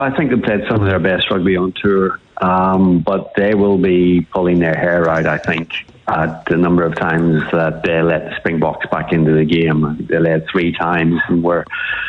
I think they've played some of their best rugby on tour, but they will be pulling their hair out, I think, at the number of times that they let the Springboks back into the game. They led 3 times and were,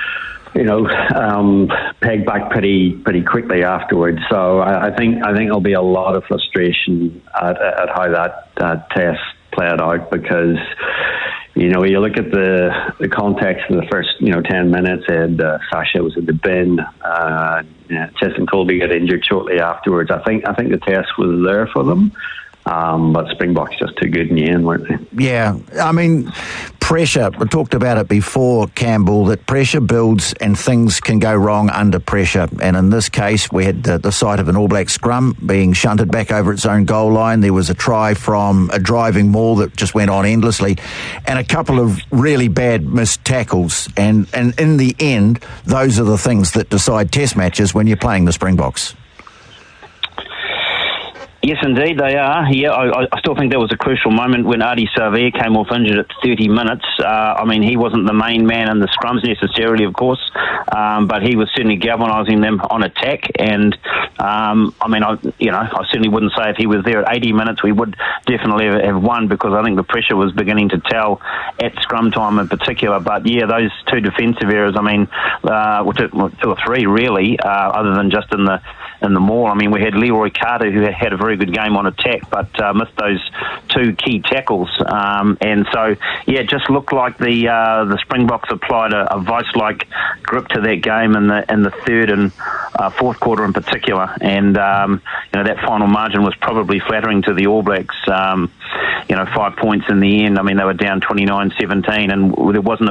pegged back pretty quickly afterwards. So I think there'll be a lot of frustration at how that test played out, because you look at the context of the first 10 minutes, and Sasha was in the bin. Cheslin Colby got injured shortly afterwards. I think the test was there for them. But Springboks just too good in the end, weren't they? Yeah, I mean, pressure, we talked about it before, Campbell, that pressure builds and things can go wrong under pressure. And in this case, we had the sight of an All Black scrum being shunted back over its own goal line. There was a try from a driving maul that just went on endlessly, and a couple of really bad missed tackles. And in the end, those are the things that decide test matches when you're playing the Springboks. Yes, indeed, they are. Yeah, I still think that was a crucial moment when Adi Savea came off injured at 30 minutes. He wasn't the main man in the scrums necessarily, of course, but he was certainly galvanising them on attack. And I certainly wouldn't say if he was there at 80 minutes we would definitely have won, because I think the pressure was beginning to tell at scrum time in particular. But yeah, those 2 defensive errors, 2 or 3 really, other than just in the maul. We had Leroy Carter, who had a very good game on attack, but missed those 2 key tackles. And so, yeah, it just looked like the Springboks applied a vice-like grip to that game in the third and fourth quarter in particular. And, that final margin was probably flattering to the All Blacks. 5 points in the end. They were down 29-17, and there wasn't